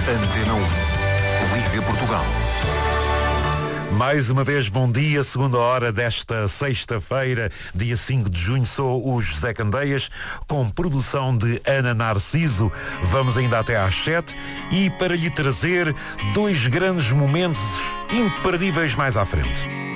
Antena 1, Liga Portugal. Mais uma vez, bom dia, segunda hora desta sexta-feira, dia 5 de junho, sou o José Candeias, com produção de Ana Narciso. Vamos ainda até às 7 e para lhe trazer dois grandes momentos imperdíveis mais à frente.